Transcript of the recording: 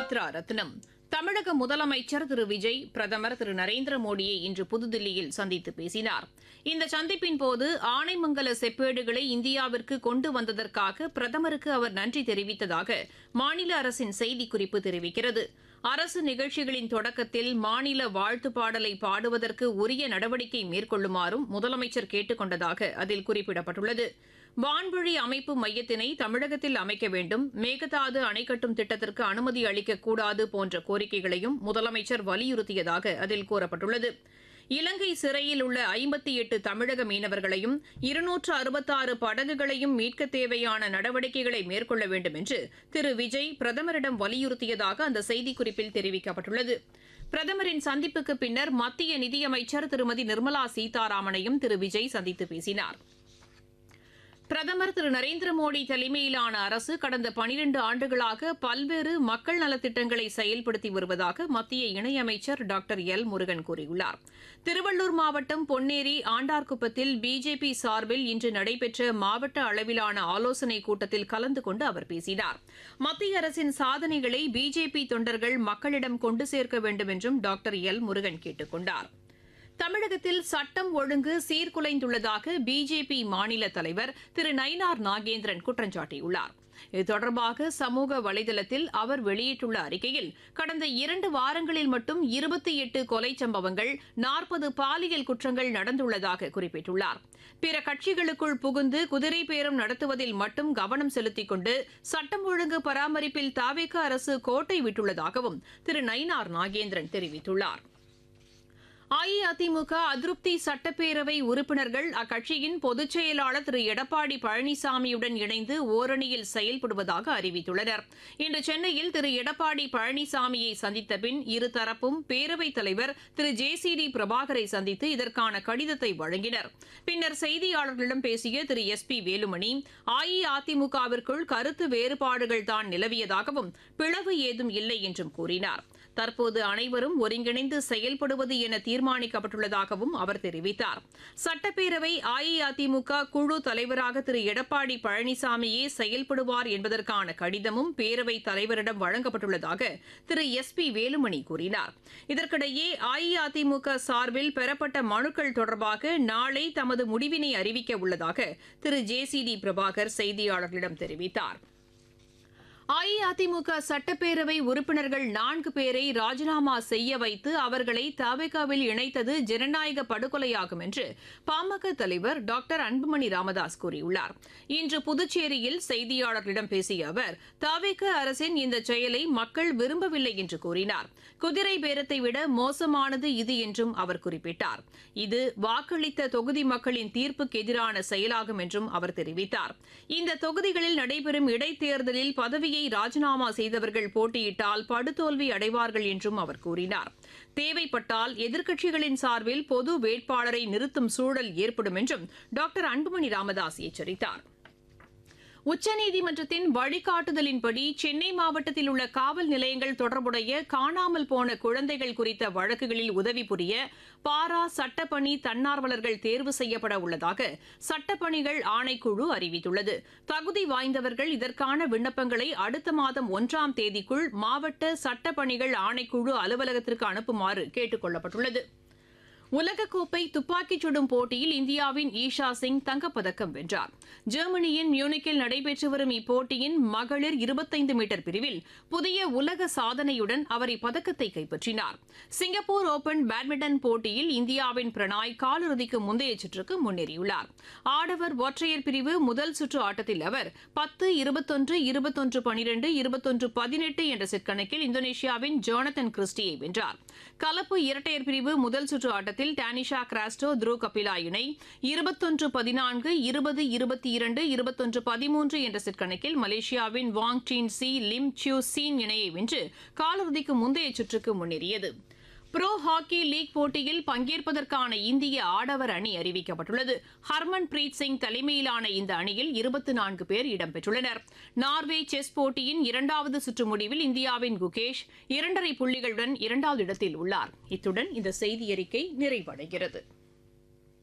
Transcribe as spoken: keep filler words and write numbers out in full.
சுமித்ரா ரத்னம். தமிழக முதலமைச்சர் திரு விஜய் பிரதமர் திரு நரேந்திர மோடியை இன்று புதுதில்லியில் சந்தித்து பேசினார். இந்த சந்திப்பின் போது ஆனைமங்கல செப்பேடுகளை இந்தியாவிற்கு கொண்டு வந்ததற்காக பிரதமருக்கு அவர் நன்றி தெரிவித்ததாக மாநில அரசின் செய்திக்குறிப்பு தெரிவிக்கிறது. அரசு நிகழ்ச்சிகளின் தொடக்கத்தில் மாநில வாழ்த்துப் பாடலை பாடுவதற்கு உரிய நடவடிக்கை மேற்கொள்ளுமாறும் முதலமைச்சர் கேட்டுக் கொண்டதாக அதில் குறிப்பிடப்பட்டுள்ளது. வான்வழி அமைப்பு மையத்தினை தமிழகத்தில் அமைக்க வேண்டும், மேகதாது அணை கட்டும் திட்டத்திற்கு அனுமதி அளிக்கக்கூடாது போன்ற கோரிக்கைகளையும் முதலமைச்சர் வலியுறுத்தியதாக அதில் கூறப்பட்டுள்ளது. இலங்கை சிறையில் உள்ள ஐம்பத்தி எட்டு தமிழக மீனவர்களையும் இருநூற்று அறுபத்தாறு படகுகளையும் மீட்க தேவையான நடவடிக்கைகளை மேற்கொள்ள வேண்டும் என்று திரு விஜய் பிரதமரிடம் வலியுறுத்தியதாக அந்த செய்திக்குறிப்பில் தெரிவிக்கப்பட்டுள்ளது. பிரதமரின் சந்திப்புக்கு பின்னர் மத்திய நிதியமைச்சர் திருமதி நிர்மலா சீதாராமனையும் திரு விஜய் சந்தித்து பேசினார். பிரதமர் திரு நரேந்திர மோடி தலைமையிலான அரசு கடந்த பனிரண்டு ஆண்டுகளாக பல்வேறு மக்கள் நலத்திட்டங்களை செயல்படுத்தி வருவதாக மத்திய இணையமைச்சர் டாக்டர் எல் முருகன் கூறியுள்ளார். திருவள்ளூர் மாவட்டம் பொன்னேரி ஆண்டார்குப்பத்தில் பிஜேபி சார்பில் இன்று நடைபெற்ற மாவட்ட அளவிலான ஆலோசனைக் கூட்டத்தில் கலந்து கொண்டு அவர் பேசினார். மத்திய அரசின் சாதனைகளை பிஜேபி தொண்டர்கள் மக்களிடம் கொண்டு சேர்க்க வேண்டும் என்றும் டாக்டர் எல் முருகன் கேட்டுக் கொண்டார். தமிழகத்தில் சட்டம் ஒழுங்கு சீர்குலைந்துள்ளதாக பிஜேபி மாநில தலைவர் திரு நயினார் நாகேந்திரன் குற்றம் சாட்டியுள்ளார். இது தொடர்பாக சமூக வலைதளத்தில் அவர் வெளியிட்டுள்ள அறிக்கையில் கடந்த இரண்டு வாரங்களில் மட்டும் இருபத்தி எட்டு கொலை சம்பவங்கள், நாற்பது பாலியல் குற்றங்கள் நடந்துள்ளதாக குறிப்பிட்டுள்ளார். பிற கட்சிகளுக்குள் புகுந்து குதிரை பேரம் நடத்துவதில் மட்டும் கவனம் செலுத்திக் கொண்டு சட்டம் ஒழுங்கு பராமரிப்பில் தாவேகா அரசு கோட்டை விட்டுள்ளதாகவும் திரு நயினார் நாகேந்திரன் தெரிவித்துள்ளார். அஇஅதிமுக அதிருப்தி சட்டப்பேரவை உறுப்பினர்கள் அக்கட்சியின் பொதுச் செயலாளர் திரு எடப்பாடி பழனிசாமியுடன் இணைந்து ஓரணியில் செயல்படுவதாக அறிவித்துள்ளனர். இன்று சென்னையில் திரு எடப்பாடி பழனிசாமியை சந்தித்த பின் இருதரப்பும் பேரவைத் தலைவர் திரு ஜே சி டி பிரபாகரை சந்தித்து இதற்கான கடிதத்தை வழங்கினர். பின்னர் செய்தியாளர்களிடம் பேசிய திரு எஸ் பி வேலுமணி, அஇஅதிமுகவிற்குள் கருத்து வேறுபாடுகள் தான் நிலவியதாகவும் பிளவு ஏதும் இல்லை என்றும் கூறினார். தற்போது அனைவரும் ஒருங்கிணைந்து செயல்படுவது என தீர்மானிக்கப்பட்டுள்ளதாகவும் அவர் தெரிவித்தார். சட்டப்பேரவை அஇஅதிமுக குழு தலைவராக திரு எடப்பாடி பழனிசாமியே செயல்படுவார் என்பதற்கான கடிதமும் பேரவைத் தலைவரிடம் வழங்கப்பட்டுள்ளதாக திரு எஸ் பி வேலுமணி கூறினார். இதற்கிடையே அஇஅதிமுக சார்பில் பெறப்பட்ட மனுக்கள் தொடர்பாக நாளை தமது முடிவினை அறிவிக்க உள்ளதாக திரு ஜே சி டி பிரபாகர் செய்தியாளர்களிடம் தெரிவித்தார். அஇஅதிமுக சட்டப்பேரவை உறுப்பினர்கள் நான்கு பேரை ராஜினாமா செய்ய வைத்து அவர்களை தவேகாவில் இணைத்தது ஜனநாயக படுகொலையாகும் என்று பாமக தலைவர் டாக்டர் அன்புமணி ராமதாஸ் கூறியுள்ளார். இன்று புதுச்சேரியில் செய்தியாளர்களிடம் பேசிய அவர், தவேகா அரசின் இந்த செயலை மக்கள் விரும்பவில்லை என்று கூறினார். குதிரை பேரத்தை விட மோசமானது இது என்றும் அவர் குறிப்பிட்டார். இது வாக்களித்த தொகுதி மக்களின் தீர்ப்புக்கு எதிரான செயலாகும் என்றும் அவர் தெரிவித்தார். இந்த தொகுதிகளில் நடைபெறும் இடைத்தேர்தலில் பதவி ராஜினாமா செய்தவர்கள் போட்டியிட்டால் படுதோல்வி அடைவார்கள் என்றும் அவர் கூறினார். தேவைப்பட்டால் எதிர்க்கட்சிகளின் சார்பில் பொது வேட்பாளரை நிறுத்தும் சூழல் ஏற்படும் என்றும் டாக்டர் அன்புமணி ராமதாஸ் எச்சரித்தார். உச்சநீதிமன்றத்தின் வழிகாட்டுதலின்படி சென்னை மாவட்டத்தில் உள்ள காவல் நிலையங்கள் தொடர்புடைய காணாமல் போன குழந்தைகள் குறித்த வழக்குகளில் உதவி புரிய பாரா சட்டப்பணி தன்னார்வலர்கள் தேர்வு செய்யப்பட உள்ளதாக சட்டப்பணிகள் ஆணைக்குழு அறிவித்துள்ளது. தகுதி வாய்ந்தவர்கள் இதற்கான விண்ணப்பங்களை அடுத்த மாதம் ஒன்றாம் தேதிக்குள் மாவட்ட சட்டப்பணிகள் ஆணைக்குழு அலுவலகத்திற்கு அனுப்புமாறு கேட்டுக் கொள்ளப்பட்டுள்ளது. உலகக்கோப்பை துப்பாக்கிச் சுடும் போட்டியில் இந்தியாவின் ஈஷா சிங் தங்கப்பதக்கம் வென்றார். ஜெர்மனியின் மியூனிக்கில் நடைபெற்று வரும் இப்போட்டியின் மகளிர் இருபத்தைந்து மீட்டர் பிரிவில் புதிய உலக சாதனையுடன் அவர் இப்பதக்கத்தை கைப்பற்றினார். சிங்கப்பூர் ஓபன் பேட்மிண்டன் போட்டியில் இந்தியாவின் பிரணாய் காலிறுதிக்கு முந்தைய சுற்றுக்கு முன்னேறியுள்ளார். ஆடவர் ஒற்றையர் பிரிவு முதல் சுற்று ஆட்டத்தில் அவர் பத்து இருபத்தொன்று இருபத்தொன்று பனிரெண்டு இருபத்தொன்று பதினெட்டு என்ற செட் கணக்கில் இந்தோனேஷியாவின் ஜோனத்தன் கிறிஸ்டியை வென்றார். கலப்பு இரட்டையர் பிரிவு முதல் சுற்று ஆட்டத்தில் டானிஷா கிராஸ்டோ த்ரூ கபிலா இணை இருபத்தொன்று பதினான்கு இருபது இருபத்தி இரண்டு இருபத்தொன்று பதிமூன்று என்ற செட் கணக்கில் மலேசியாவின் வாங் dean C Lim see you scene இணையை வென்று காலிறுதிக்கு முந்தைய சுற்றுக்கு முன்னேறியது. புரோ ஹாக்கி லீக் போட்டியில் பங்கேற்பதற்கான இந்திய ஆடவர் அணி அறிவிக்கப்பட்டுள்ளது. ஹர்மன் பிரீத் சிங் தலைமையிலான இந்த அணியில் இருபத்தி நான்கு பேர் இடம்பெற்றுள்ளனர். நார்வே செஸ் போட்டியின் இரண்டாவது சுற்று முடிவில் இந்தியாவின் குகேஷ் இரண்டரை புள்ளிகளுடன் இரண்டாவது இடத்தில் உள்ளார். இத்துடன் இந்த செய்தியறிக்கை நிறைவடைகிறது.